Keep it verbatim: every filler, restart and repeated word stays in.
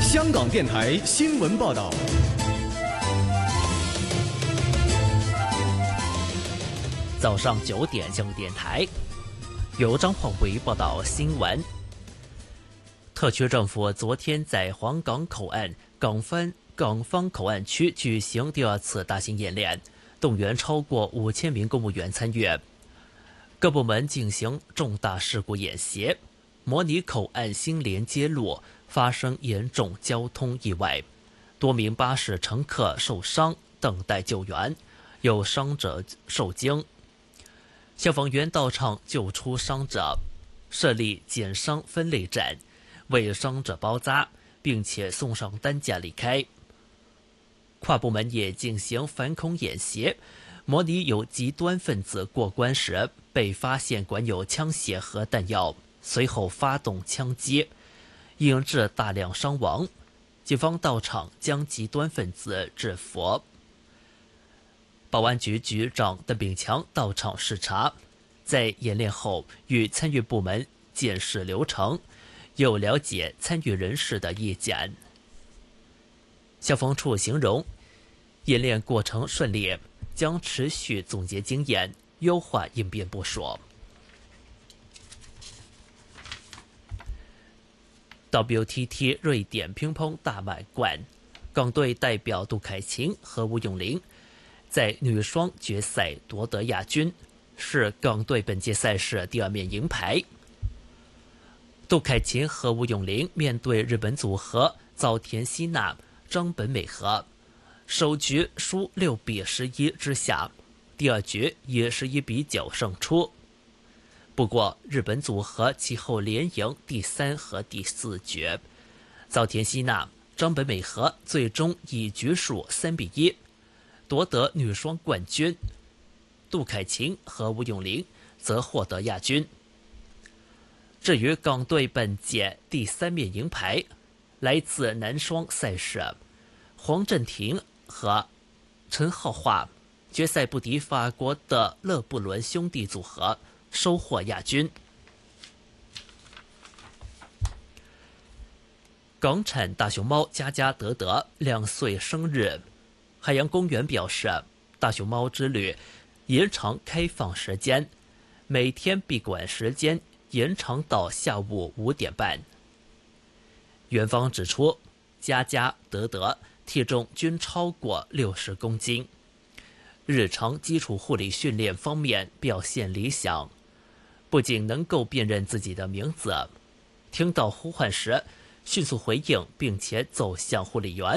香港电台新闻报道。 早上九点，香港电台由张焕伟报道新闻。特区政府昨天在黄港口岸港方港方口岸区举行第二次大型演练，动员超过五千名公务员参与。各部门进行重大事故演习，模拟口岸新连接路发生严重交通意外，多名巴士乘客受伤，等待救援，有伤者受惊。消防员到场救出伤者，设立减伤分类站，为伤者包扎，并且送上担架离开。跨部门也进行反恐演习，模拟有极端分子过关时被发现管有枪械和弹药，随后发动枪击，引致大量伤亡。警方到场将极端分子制服。保安局局长邓炳强到场视察，在演练后与参与部门检视流程，又了解参与人士的意见。消防处形容演练过程顺利，将持续总结经验，优化应变部署。W T T 瑞典乒乓大满贯，港队代表杜凯琴和吴永玲在女双决赛夺得亚军，是港队本届赛事第二面银牌。杜凯琴和吴永玲面对日本组合早田希娜、张本美和，首局输六比十一之下，第二局以十一比九胜出。不过日本组合其后连赢第三和第四局，早田希娜、张本美和最终以局数三比一夺得女双冠军，杜凯琴和吴永玲则获得亚军。至于港队本届第三面银牌，来自男双赛事，黄镇廷和陈浩华决赛不敌法国的勒布伦兄弟组合，收获亚军。港产大熊猫加加德德两岁生日，海洋公园表示，大熊猫之旅延长开放时间，每天闭馆时间延长到下午五点半。园方指出，加加德德体重均超过六十公斤，日常基础护理训练方面表现理想，不仅能够辨认自己的名字，听到呼唤时迅速回应，并且走向护理员。